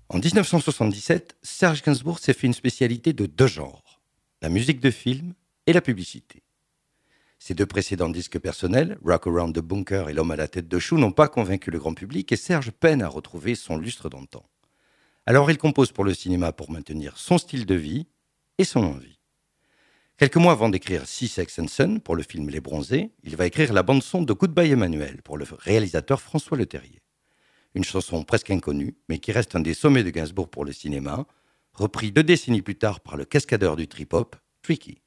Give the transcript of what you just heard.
En 1977, Serge Gainsbourg s'est fait une spécialité de deux genres, la musique de film et la publicité. Ses deux précédents disques personnels, Rock Around the Bunker et L'homme à la tête de chou, n'ont pas convaincu le grand public et Serge peine à retrouver son lustre d'antan. Alors il compose pour le cinéma pour maintenir son style de vie et son envie. Quelques mois avant d'écrire Sea Sex and Sun pour le film Les Bronzés, il va écrire la bande-son de Goodbye Emmanuel pour le réalisateur François Leterrier. Une chanson presque inconnue, mais qui reste un des sommets de Gainsbourg pour le cinéma, repris 2 décennies plus tard par le cascadeur du trip-hop, Tricky.